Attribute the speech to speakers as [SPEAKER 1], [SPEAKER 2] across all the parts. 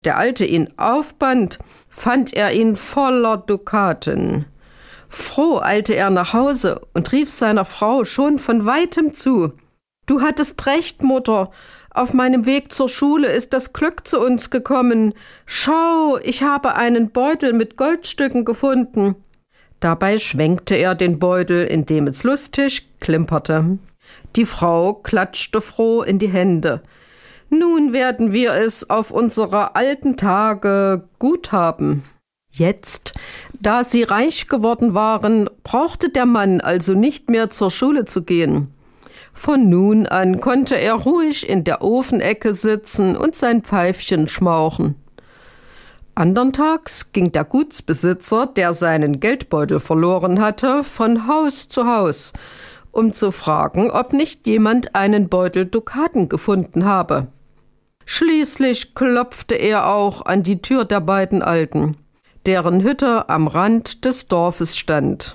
[SPEAKER 1] der Alte ihn aufband, fand er ihn voller Dukaten. Froh eilte er nach Hause und rief seiner Frau schon von weitem zu: »Du hattest recht, Mutter, auf meinem Weg zur Schule ist das Glück zu uns gekommen. Schau, ich habe einen Beutel mit Goldstücken gefunden.« Dabei schwenkte er den Beutel, indem es lustig klimperte. Die Frau klatschte froh in die Hände. »Nun werden wir es auf unsere alten Tage gut haben.« Jetzt, da sie reich geworden waren, brauchte der Mann also nicht mehr zur Schule zu gehen. Von nun an konnte er ruhig in der Ofenecke sitzen und sein Pfeifchen schmauchen. Andern Tags ging der Gutsbesitzer, der seinen Geldbeutel verloren hatte, von Haus zu Haus, um zu fragen, ob nicht jemand einen Beutel Dukaten gefunden habe. Schließlich klopfte er auch an die Tür der beiden Alten, deren Hütte am Rand des Dorfes stand.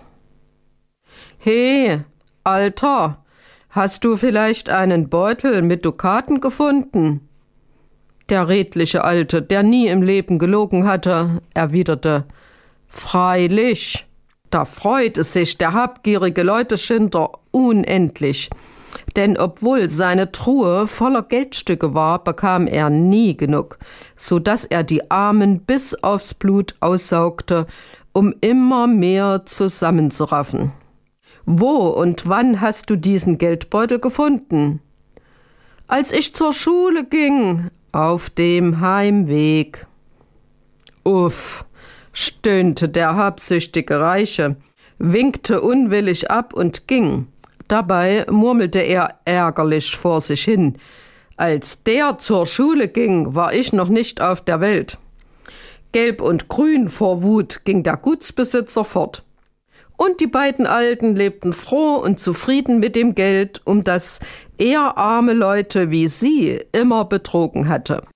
[SPEAKER 1] »He, Alter, hast du vielleicht einen Beutel mit Dukaten gefunden?« Der redliche Alte, der nie im Leben gelogen hatte, erwiderte: »Freilich.« Da freute sich der habgierige Leuteschinder unendlich, denn obwohl seine Truhe voller Geldstücke war, bekam er nie genug, so dass er die Armen bis aufs Blut aussaugte, um immer mehr zusammenzuraffen. »Wo und wann hast du diesen Geldbeutel gefunden?« »Als ich zur Schule ging, auf dem Heimweg.« »Uff«, stöhnte der habsüchtige Reiche, winkte unwillig ab und ging. Dabei murmelte er ärgerlich vor sich hin: »Als der zur Schule ging, war ich noch nicht auf der Welt.« Gelb und grün vor Wut ging der Gutsbesitzer fort. Und die beiden Alten lebten froh und zufrieden mit dem Geld, um das er arme Leute wie sie immer betrogen hatte.